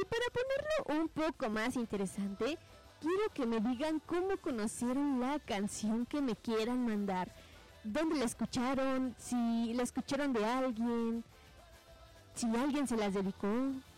para ponerlo un poco más interesante, quiero que me digan cómo conocieron la canción que me quieran mandar. ¿Dónde la escucharon? Si la escucharon de alguien, si alguien se las dedicó.